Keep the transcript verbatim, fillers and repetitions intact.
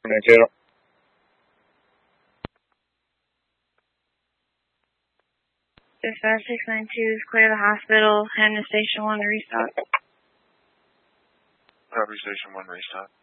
Mankato. Dispatch six nine two, clear the hospital, head to Station one to restock. Copy, Station one, restock.